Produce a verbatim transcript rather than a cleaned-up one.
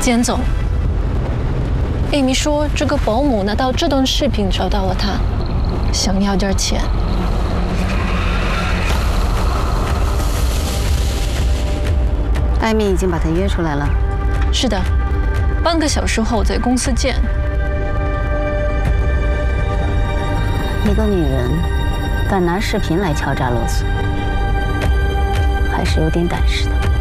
简总，艾米说这个保姆拿到这段视频找到了他，想要点钱。 艾米已经把他约出来了。 是的，半个小时后在公司见。 一个女人敢拿视频来敲诈勒索，还是有点胆识的。